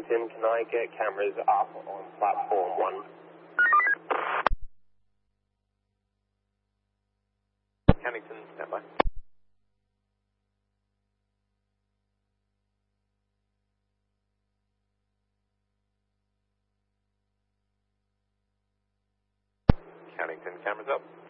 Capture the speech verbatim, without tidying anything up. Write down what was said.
Cannington, can I get cameras up on platform one? Cannington, stand by. Cannington, cameras up.